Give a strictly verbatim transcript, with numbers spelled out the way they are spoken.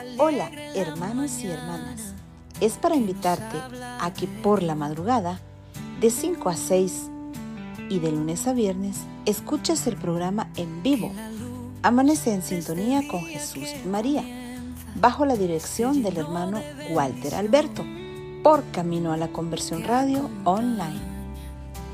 Hola, hermanos y hermanas. Es para invitarte a que por la madrugada, de cinco a seis y de lunes a viernes, escuches el programa en vivo. Amanece en sintonía con Jesús y María, bajo la dirección del hermano Walter Alberto, por Camino a la Conversión Radio Online.